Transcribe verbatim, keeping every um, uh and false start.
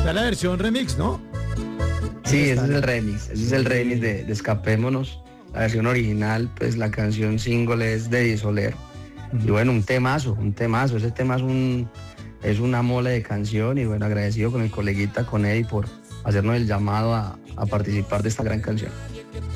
está la versión remix, ¿no? Sí, ese es el remix, ese es el remix de, de Escapémonos. La versión original, pues la canción single es de Di Soler. Uh-huh. Y bueno, un temazo, un temazo. Ese tema es un es una mole de canción y bueno, agradecido con el coleguita, con Eddie por hacernos el llamado a, a participar de esta gran canción.